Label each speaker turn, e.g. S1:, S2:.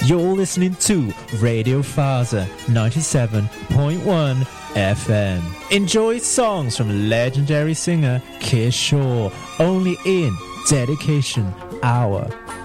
S1: You're listening to Radio Faza 97.1 FM. Enjoy songs from legendary singer Keir Shaw, only in Dedication Hour.